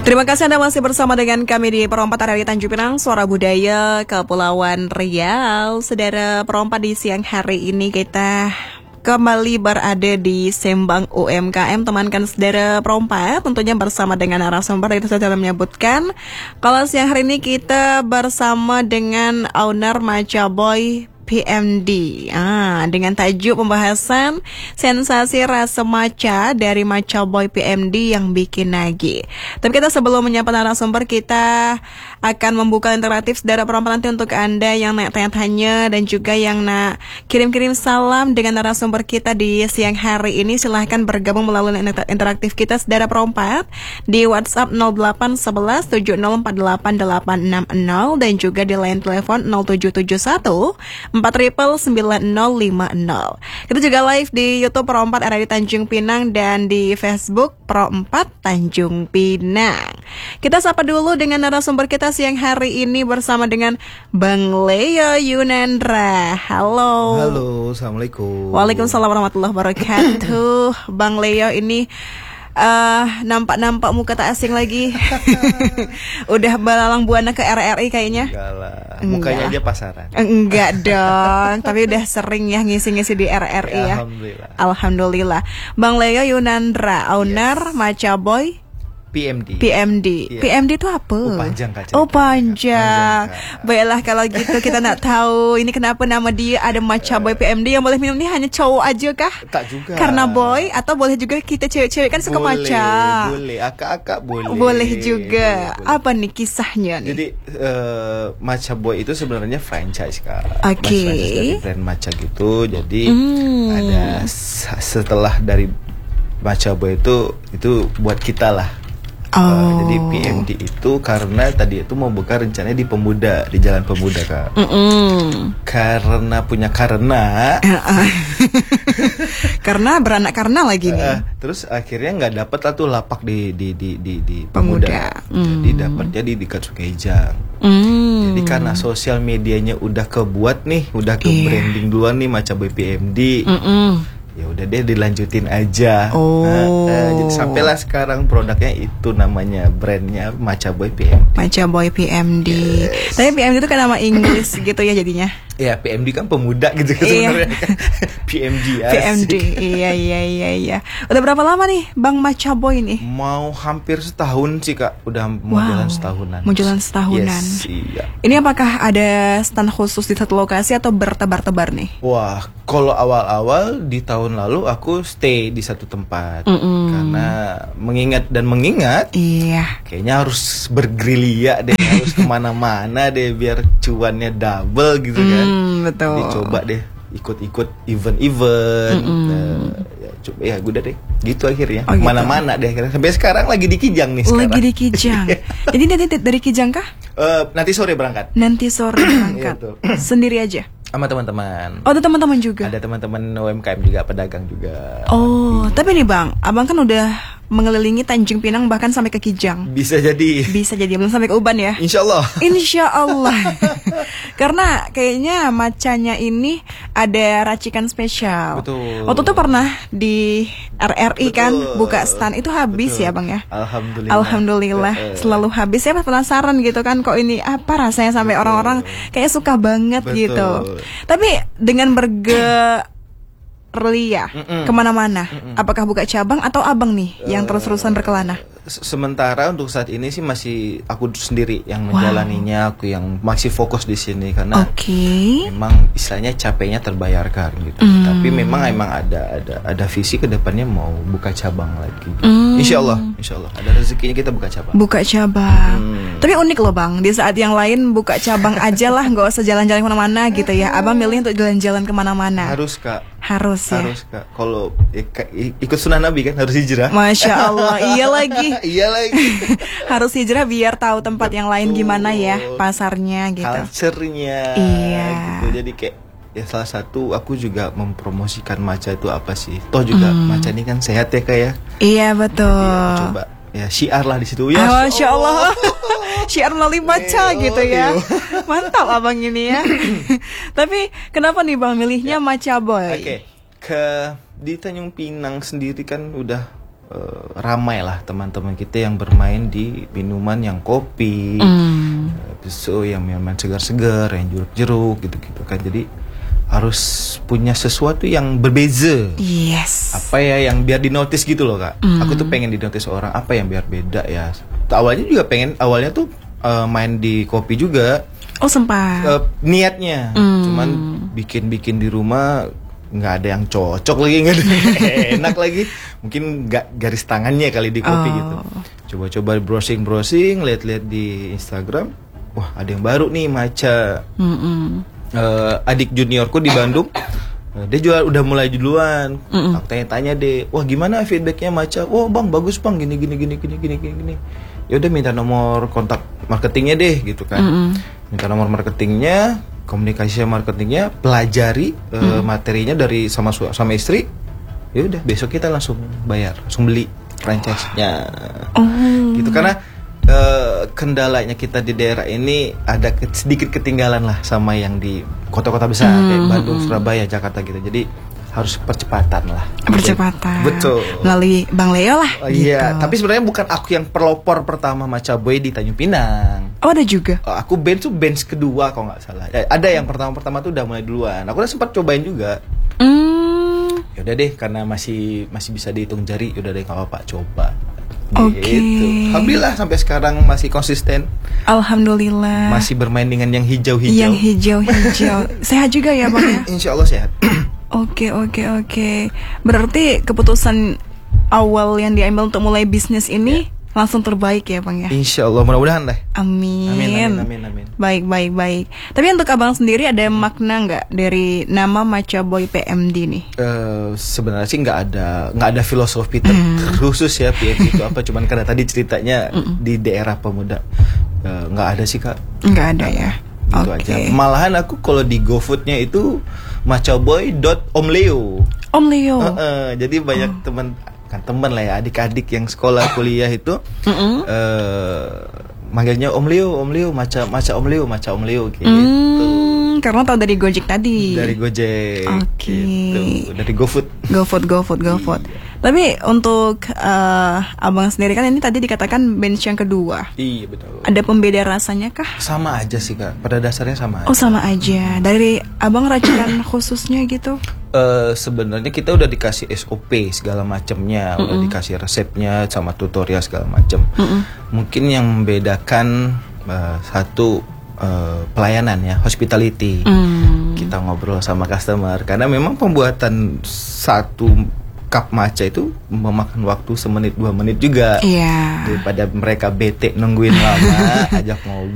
Terima kasih Anda masih bersama dengan kami di Perompak RRI Tanjung Pinang, Suara Budaya Kepulauan Riau. Saudara perompak, di siang hari ini kita kembali berada di Sembang UMKM. Temankan saudara perompak tentunya bersama dengan narasumber. Itu sudah menyebutkan kalau siang hari ini kita bersama dengan owner Macaboy PMD dengan tajuk pembahasan sensasi rasa matcha dari Macaboy PMD yang bikin nagih. Tapi kita sebelum menyapa narasumber, kita akan membuka interaktif saudara perompak nanti untuk Anda yang nak tanya-tanya dan juga yang nak kirim-kirim salam dengan narasumber kita di siang hari ini. Silahkan bergabung melalui interaktif kita saudara perompak di WhatsApp 0811 70488860 dan juga di line telepon 0771 4995050. Kita juga live di YouTube Perompak RRI Tanjung Pinang dan di Facebook Perompak Tanjung Pinang. Kita sapa dulu dengan narasumber kita siang hari ini bersama dengan Bang Leo Yunandra. Halo. Halo, assalamualaikum. Waalaikumsalam warahmatullahi wabarakatuh. Bang Leo ini nampak muka tak asing lagi. Udah belalang buana ke RRI kayaknya. Enggak lah, mukanya aja pasaran. Enggak dong, tapi udah sering ya ngisi-ngisi di RRI ya. Alhamdulillah. Bang Leo Yunandra, owner Macaboy PMD. Iya. PMD itu apa? Panjang. Baiklah kalau gitu kita nak tahu ini kenapa nama dia ada Macaboy PMD. Yang boleh minum ni hanya cowok aja kah? Tak juga. Karena boy atau boleh juga kita cewek-cewek kan suka maca. Boleh, akak-akak boleh. Boleh juga. Boleh. Apa nih kisahnya nih? Jadi Macaboy itu sebenarnya franchise Kak. Oke. Dari brand matcha gitu. Jadi ada setelah dari Macaboy itu buat kita lah. Jadi PMD itu karena tadi itu mau buka rencananya di Pemuda, di Jalan Pemuda Kak. Karena karena beranak karena lagi nih. Terus akhirnya nggak dapat lah tuh lapak di Pemuda. Jadi dapatnya di dekat Sungai Jang. Jadi karena sosial medianya udah kebuat nih, udah ke branding duluan nih Macaboy PMD. Ya udah deh dilanjutin aja. Jadi sampailah sekarang produknya itu namanya brandnya Macaboy PMD. Macaboy PMD. Yes. Tapi PMD itu kan nama Inggris gitu ya jadinya. Ya PMD kan pemuda gitu kan sebenarnya. PMD. Iya. Udah berapa lama nih Bang Macaboy nih? Mau hampir setahun sih Kak. Udah mau jalan setahunan. Mau jalan setahunan. Yes, iya. Ini apakah ada stand khusus di satu lokasi atau bertebar-tebar nih? Wah, kalau awal-awal di tahun lalu aku stay di satu tempat karena mengingat iya, kayaknya harus bergerilya deh, harus kemana-mana deh biar cuannya double gitu kan. Betul. Dicoba deh ikut event-event. Ya udah deh gitu akhirnya. Mana-mana deh akhirnya. Sampai sekarang lagi di Kijang nih sekarang. Lagi di Kijang. Jadi dari Kijang kah? Nanti sore berangkat. Sendiri aja? Sama teman-teman. Ada teman-teman juga? Ada teman-teman UMKM juga, pedagang juga. Tapi nih Bang, abang kan udah mengelilingi Tanjung Pinang bahkan sampai ke Kijang. Bisa jadi, belum sampai ke Uban ya? Insya Allah. Karena kayaknya macanya ini ada racikan spesial. Betul. Waktu itu pernah di RRI kan buka stand, itu habis ya Bang ya? Alhamdulillah. Selalu habis. Saya penasaran gitu kan, kok ini apa rasanya sampai orang-orang kayak suka banget gitu. Tapi dengan bergerilya kemana-mana, apakah buka cabang atau abang nih yang terus-terusan berkelana? Sementara untuk saat ini sih masih aku sendiri yang menjalaninya, aku yang masih fokus di sini karena memang istilahnya capeknya terbayarkan gitu. Tapi memang ada visi ke depannya mau buka cabang lagi. Insya Allah ada rezekinya kita buka cabang. Tapi unik loh Bang, di saat yang lain buka cabang aja lah, nggak usah jalan-jalan kemana-mana gitu ya. Abang milih untuk jalan-jalan kemana-mana. Harus Kak. Harus ya. Kalau ikut sunnah Nabi kan harus hijrah. Masya Allah. Iya lagi. Harus hijrah biar tahu tempat yang lain gimana ya pasarnya gitu. Culture-nya. Iya. Gitu. Jadi kayak ya salah satu aku juga mempromosikan matcha itu apa sih? Toh juga matcha ini kan sehat ya Kak ya. Iya betul. Jadi, coba ya syiar lah di situ ya. Masya Allah. Syiar melalui matcha gitu ya. Mantap abang ini ya. Tapi kenapa nih Bang milihnya Macaboy? Di Tanjung Pinang sendiri kan udah ramai lah teman-teman kita yang bermain di minuman yang kopi, yang minuman segar-segar, yang jeruk-jeruk gitu-gitu kan. Jadi harus punya sesuatu yang berbeza. Yes. Apa ya yang biar dinotis gitu loh Kak. Aku tuh pengen dinotis orang, apa yang biar beda ya. Awalnya tuh main di kopi juga. Oh sempat. Niatnya, cuman bikin di rumah nggak ada yang cocok lagi, nggak ada yang enak lagi. Mungkin nggak garis tangannya kali di kopi gitu. Coba-coba browsing, lihat-lihat di Instagram. Wah ada yang baru nih matcha. Adik juniorku di Bandung, dia udah mulai duluan. Aku tanya-tanya deh, wah gimana feedbacknya matcha? Wah bang bagus bang, gini. Ya udah minta nomor kontak marketingnya deh gitu kan. Minta nomor marketingnya, komunikasi sama marketingnya, pelajari materinya dari sama istri. Ya udah besok kita langsung bayar, langsung beli franchise-nya. Gitu karena kendalanya kita di daerah ini ada sedikit ketinggalan lah sama yang di kota-kota besar kayak Bandung, Surabaya, Jakarta gitu. Jadi harus percepatan lah. Percepatan. Betul. Melalui Bang Leo lah. Iya, tapi sebenarnya bukan aku yang pelopor pertama Matcha Boy di Tanjung Pinang. Oh ada juga. Aku bench kedua kalau nggak salah. Ada yang pertama tuh udah mulai duluan. Aku udah sempat cobain juga. Yaudah deh, karena masih bisa dihitung jari. Yaudah deh nggak apa-apa, coba. Gitu. Alhamdulillah sampai sekarang masih konsisten. Alhamdulillah. Masih bermain dengan yang hijau-hijau. Yang hijau-hijau. Sehat juga ya Bang ya? Insya Allah sehat. Oke. Berarti keputusan awal yang diambil untuk mulai bisnis ini langsung terbaik ya Bang ya? Insya Allah, mudah-mudahan lah. Amin. Baik. Tapi untuk Abang sendiri ada makna nggak dari nama Matcha Boy PMD nih? Sebenarnya sih nggak ada filosofi khusus ya PMD itu apa. Cuman karena tadi ceritanya di daerah pemuda, nggak ada sih Kak. Nggak ada ya. Gitu aja. Malahan aku kalau di GoFoodnya itu matchaboy.omleo. Om Leo. Jadi banyak teman lah ya, adik-adik yang sekolah kuliah itu manggilnya Om Leo, matcha Om Leo gitu. Karena tahu dari Gojek tadi. Dari Gojek. Gitu. Dari GoFood. GoFood. Tapi untuk Abang sendiri kan ini tadi dikatakan bench yang kedua. Iya betul. Ada pembeda rasanya kah? Sama aja sih Kak. Pada dasarnya sama aja. Oh sama aja. Dari Abang racikan khususnya gitu? Sebenarnya kita udah dikasih SOP segala macamnya, udah dikasih resepnya sama tutorial segala macam. Mungkin yang membedakan satu pelayanan ya, hospitality. Kita ngobrol sama customer karena memang pembuatan satu cup matcha itu memakan waktu 1-2 menit juga. Daripada mereka bete nungguin lama, ajak ngobrol.